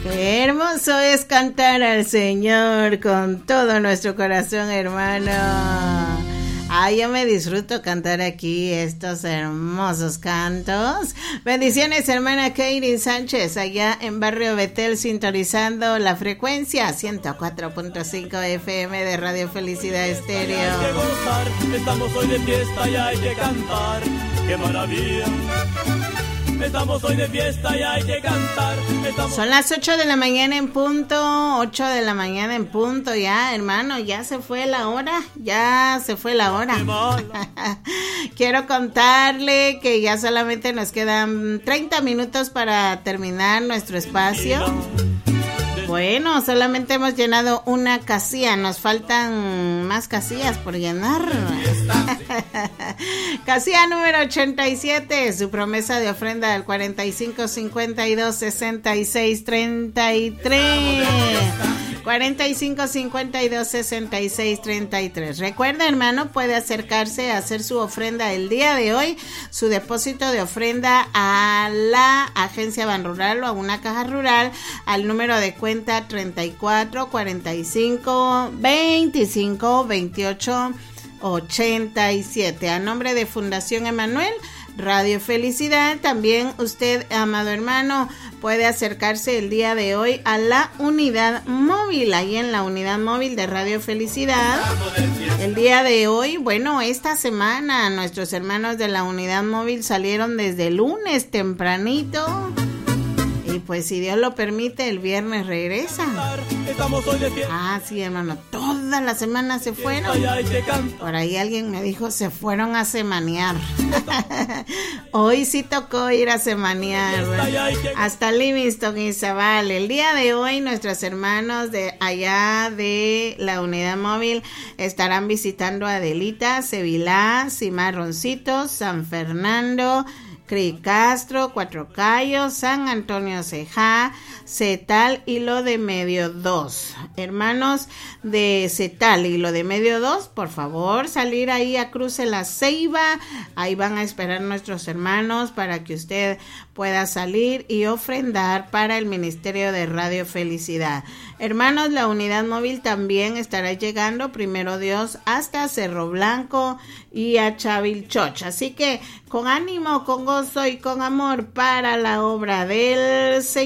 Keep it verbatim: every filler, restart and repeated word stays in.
Qué hermoso es cantar al Señor con todo nuestro corazón, hermano. Ay, yo me disfruto cantar aquí estos hermosos cantos. Bendiciones, hermana Katie Sánchez, allá en Barrio Betel, sintonizando la frecuencia ciento cuatro punto cinco F M de Radio Felicidad Estéreo. Hay que gozar, estamos hoy de fiesta y hay que cantar. ¡Qué maravilla! Estamos hoy de fiesta y hay que cantar. Estamos... Son las ocho de la mañana en punto, ocho de la mañana en punto ya, hermano, ya se fue la hora, ya se fue la hora. Quiero contarle que ya solamente nos quedan treinta minutos para terminar nuestro espacio. Bueno, solamente hemos llenado una casilla, nos faltan más casillas por llenar. Casilla número ochenta y siete, su promesa de ofrenda del cuarenta y cinco cincuenta y dos sesenta y seis treinta y tres. cuarenta y cinco cincuenta y dos sesenta y seis treinta y tres. Recuerda, hermano, puede acercarse a hacer su ofrenda el día de hoy, su depósito de ofrenda a la agencia Banrural o a una caja rural al número de cuenta treinta y cuatro cuarenta y cinco veinticinco veintiocho ochenta y siete. A nombre de Fundación Emanuel Radio Felicidad, también usted, amado hermano, puede acercarse el día de hoy a la unidad móvil, ahí en la unidad móvil de Radio Felicidad. El día de hoy, bueno, esta semana nuestros hermanos de la unidad móvil salieron desde el lunes tempranito. Y pues si Dios lo permite, el viernes regresa. Ah, sí, hermano, toda la semana se fueron. Por ahí alguien me dijo, se fueron a semanear. Hoy sí tocó ir a semanear. Hasta Livingston y Zabal. El día de hoy nuestros hermanos de allá de la unidad móvil estarán visitando Adelita, Sevilá, Cimarroncitos, San Fernando, Cricastro, Cuatro Cayos, San Antonio Ceja, Cetal y lo de Medio dos. Hermanos de Cetal y lo de Medio dos, por favor, salir ahí a Cruce la Ceiba. Ahí van a esperar nuestros hermanos para que usted pueda salir y ofrendar para el Ministerio de Radio Felicidad. Hermanos, la unidad móvil también estará llegando, primero Dios, hasta Cerro Blanco y a Chavilchoch. Así que con ánimo, con gozo y con amor para la obra del Señor.